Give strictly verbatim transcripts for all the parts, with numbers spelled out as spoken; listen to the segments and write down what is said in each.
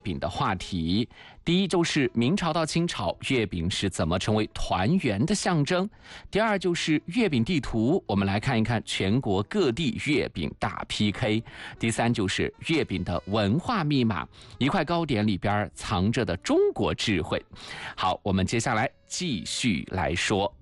饼的话题。第一就是明朝到清朝，月饼是怎么成为团圆的象征。第二就是月饼地图，我们来看一看全国各地月饼大 P K。第三就是月饼的文化密码，一块糕点里边藏着的中国智慧。好，我们接下来继续来说。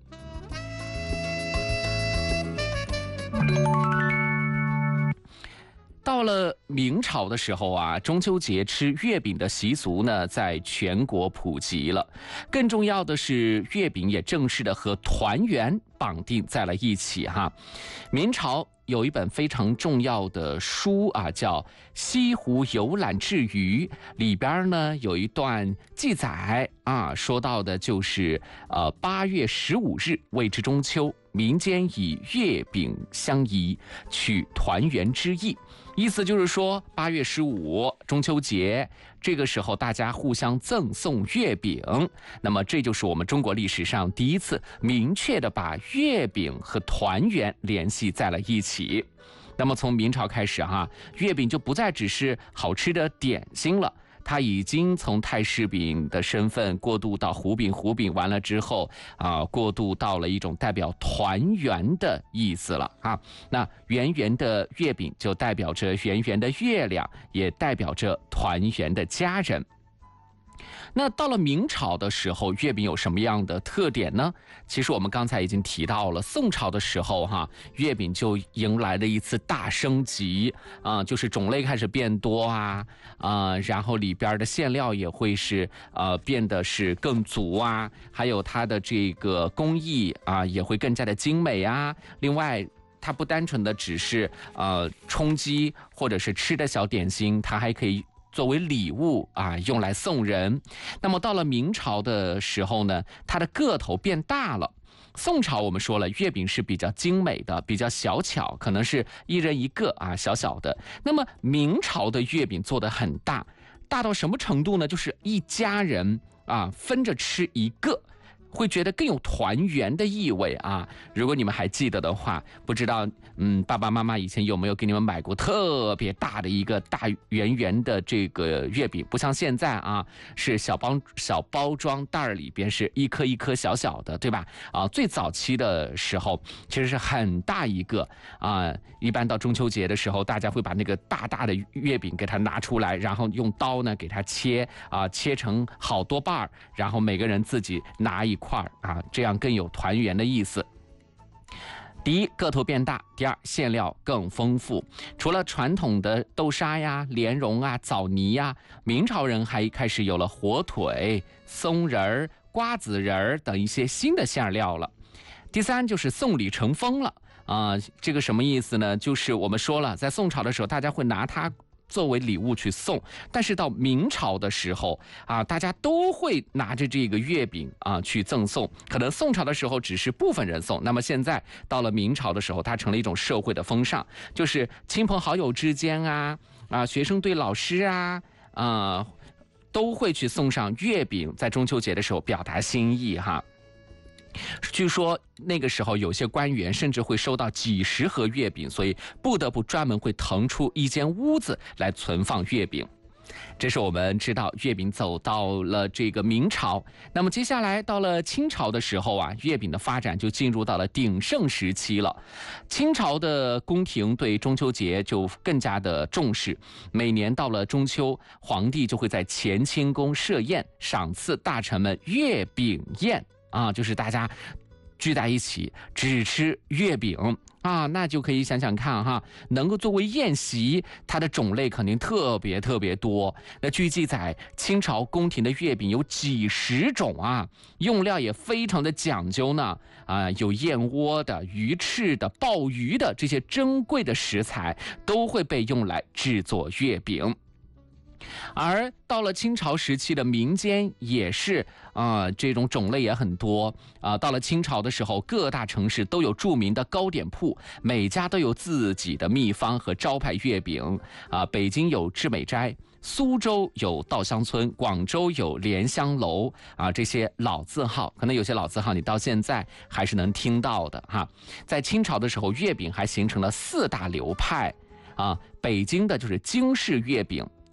到了明朝的时候啊，中秋节吃月饼的习俗呢，在全国普及了。更重要的是，月饼也正式的和团圆绑定在了一起哈。明朝有一本非常重要的书啊，叫《西湖游览志余》，里边呢有一段记载啊，说到的就是呃八月十五日谓之中秋，民间以月饼相宜，取团圆之意。意思就是说，八月十五中秋节这个时候，大家互相赠送月饼。那么，这就是我们中国历史上第一次明确的把月饼和团圆联系在了一起。那么，从明朝开始哈，月饼就不再只是好吃的点心了。它已经从太师饼的身份过渡到糊饼，糊饼完了之后啊，过渡到了一种代表团圆的意思了啊。那圆圆的月饼就代表着圆圆的月亮，也代表着团圆的家人。那到了明朝的时候，月饼有什么样的特点呢？其实我们刚才已经提到了，宋朝的时候哈，月饼就迎来了一次大升级啊、呃，就是种类开始变多啊啊、呃，然后里边的馅料也会是呃变得是更足啊，还有它的这个工艺啊、呃、也会更加的精美啊。另外，它不单纯的只是呃充饥或者是吃的小点心，它还可以作为礼物啊，用来送人。那么到了明朝的时候呢，它的个头变大了。宋朝我们说了，月饼是比较精美的，比较小巧，可能是一人一个啊，小小的。那么明朝的月饼做得很大，大到什么程度呢？就是一家人啊分着吃一个，会觉得更有团圆的意味啊！如果你们还记得的话，不知道嗯，爸爸妈妈以前有没有给你们买过特别大的一个大圆圆的这个月饼？不像现在啊，是小包小包装袋里边是一颗一颗小小的，对吧？啊，最早期的时候其实是很大一个啊，一般到中秋节的时候，大家会把那个大大的月饼给它拿出来，然后用刀呢给它切啊，切成好多瓣儿，然后每个人自己拿一块啊，这样更有团圆的意思。第一，个头变大；第二，馅料更丰富。除了传统的豆沙呀、莲蓉啊、枣泥呀，明朝人还开始有了火腿、松仁、瓜子仁等一些新的馅料了。第三，就是送礼成风了啊、呃，这个什么意思呢？就是我们说了，在宋朝的时候，大家会拿它作为礼物去送，但是到明朝的时候啊，大家都会拿着这个月饼啊去赠送。可能宋朝的时候只是部分人送，那么现在到了明朝的时候，它成了一种社会的风尚，就是亲朋好友之间啊啊，学生对老师啊啊，都会去送上月饼，在中秋节的时候表达心意哈。据说那个时候有些官员甚至会收到几十盒月饼，所以不得不专门会腾出一间屋子来存放月饼。这是我们知道月饼走到了这个明朝。那么接下来到了清朝的时候啊，月饼的发展就进入到了鼎盛时期了。清朝的宫廷对中秋节就更加的重视，每年到了中秋，皇帝就会在乾清宫设宴，赏赐大臣们月饼宴啊，就是大家聚在一起只吃月饼啊，那就可以想想看哈，能够作为宴席，它的种类肯定特别特别多。那据记载，清朝宫廷的月饼有几十种啊，用料也非常的讲究呢啊，有燕窝的、鱼翅的、鲍鱼的，这些珍贵的食材都会被用来制作月饼。而到了清朝时期的民间也是啊、呃，这种种类也很多啊、呃。到了清朝的时候，各大城市都有著名的糕点铺，每家都有自己的秘方和招牌月饼啊、呃。北京有致美斋，苏州有稻香村，广州有莲香楼啊，这些老字号，可能有些老字号你到现在还是能听到的哈。在清朝的时候，月饼还形成了四大流派啊，北京的就是京式月饼。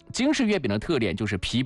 京式月饼的特点就是皮